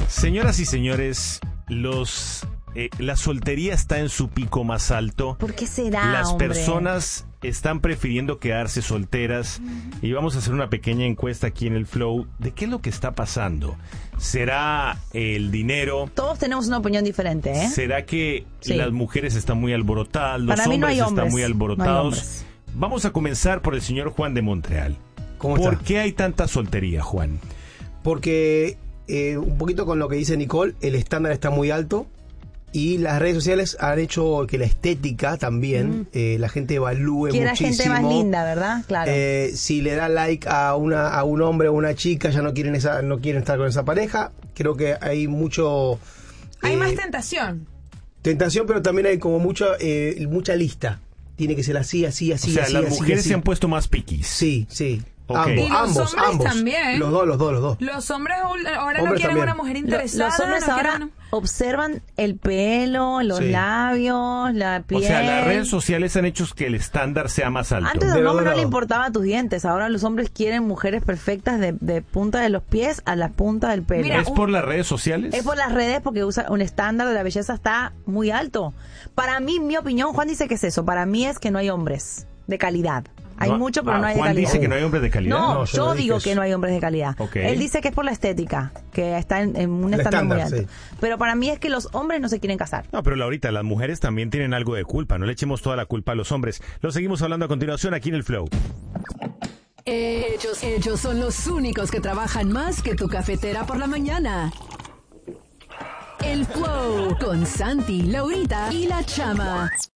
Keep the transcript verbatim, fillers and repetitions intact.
Señoras y señores, los eh, la soltería está en su pico más alto. ¿Por qué será, Las hombre? personas están prefiriendo quedarse solteras y vamos a hacer una pequeña encuesta aquí en el Flow de qué es lo que está pasando. ¿Será el dinero? Todos tenemos una opinión diferente, ¿eh? ¿Será que Sí. las mujeres están muy alborotadas? Los Para mí no hombres hay hombres, están muy no hay alborotados. hombres. Vamos a comenzar por el señor Juan de Montreal. ¿Cómo ¿Por está? qué hay tanta soltería, Juan? Porque eh, un poquito con lo que dice Nicole, el estándar está muy alto y las redes sociales han hecho que la estética también, Mm. eh, la gente evalúe Quiera muchísimo. gente más linda, ¿verdad? Claro. Eh, si le da like a una a un hombre o una chica, ya no quieren esa no quieren estar con esa pareja. Creo que hay mucho Hay eh, más tentación. tentación, pero también hay como mucha eh, mucha lista. Tiene que ser así, así, así, O sea, así, las así, mujeres así. se han puesto más piquis. Sí, sí. Ok. Ambos, Y los ambos, hombres ambos. también. Los dos, los dos, los dos. Los hombres ahora Hombres no quieren también. una mujer Lo- interesada. los hombres no ahora quieren- observan el pelo, los Sí. labios, la piel. O sea, las redes sociales han hecho que el estándar sea más alto. Antes a un Pero hombre no no. le importaban tus dientes, ahora los hombres quieren mujeres perfectas de, de punta de los pies a la punta del pelo. Mira, ¿Es por las redes sociales? Es por las redes porque usa un estándar de la belleza está muy alto. Para mí, mi opinión, Juan dice que es eso. Para mí es que no hay hombres de calidad. Hay No, mucho, pero ah, no hay Juan de calidad. dice que no hay hombres de calidad. No, No, yo, yo no dije digo eso. que no hay hombres de calidad. Ok. Él dice que es por la estética, que está en, en un El estándar muy estándar, alto. sí. Pero para mí es que los hombres no se quieren casar. No, pero Laurita, las mujeres también tienen algo de culpa. No le echemos toda la culpa a los hombres. Lo seguimos hablando a continuación aquí en el Flow. Ellos, ellos son los únicos que trabajan más que tu cafetera por la mañana. El Flow con Santi, Laurita y la Chama.